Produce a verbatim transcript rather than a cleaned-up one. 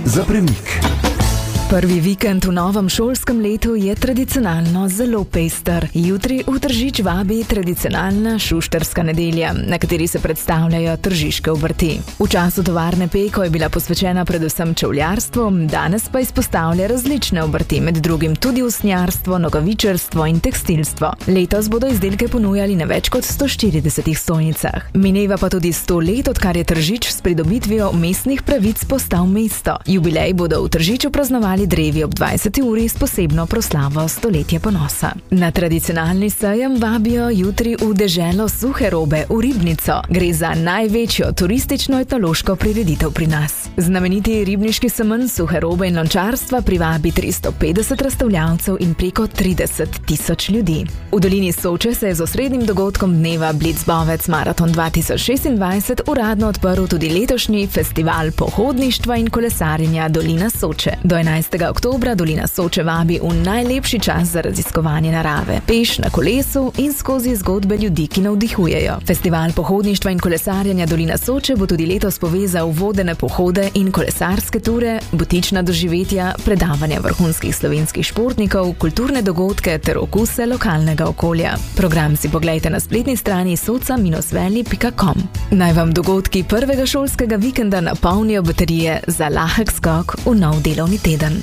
za premik. Prvi vikend v novem šolskem letu je tradicionalno zelo pester. Jutri v Tržič vabi tradicionalna šuštarska nedelja, na kateri se predstavljajo tržiške obrti. V času tovarne Peko je bila posvečena predvsem čevljarstvu, danes pa izpostavlja različne obrti, med drugim tudi usnjarstvo, nogavičarstvo in tekstilstvo. Letos bodo izdelke ponujali na več kot sto štiridesetih stojnicah. Mineva pa tudi sto let, odkar je Tržič s pridobitvijo mestnih pravic postal mesto. Jubilej bodo v Tržiču praznovali drevi ob dvajseti uri s posebno proslavo Stoletje ponosa. Na tradicionalni sejem vabijo jutri v deželo suhe robe v Ribnico. Gre za največjo turistično-etnološko prireditev pri nas. Znameniti ribniški semenj suhe robe in lončarstva privabi tristo petdeset razstavljavcev in preko trideset tisoč ljudi. V dolini Soče se je z osrednjim dogodkom dneva Blitzbovec Maraton dva tisoč šestindvajset uradno odprl tudi letošnji festival pohodništva in kolesarjenja Dolina Soče. Do enajstega oktobra Dolina Soče vabi v najlepši čas za raziskovanje narave, peš, na kolesu in skozi zgodbe ljudi, ki navdihujejo. Festival pohodništva in kolesarjenja Dolina Soče bo tudi letos povezal vodene pohode in kolesarske ture, butična doživetja, predavanja vrhunskih slovenskih športnikov, kulturne dogodke ter okuse lokalnega okolja. Program si poglejte na spletni strani soca dash valley pika com. Naj vam dogodki prvega šolskega vikenda napolnijo baterije za lahek skok v nov delovni teden.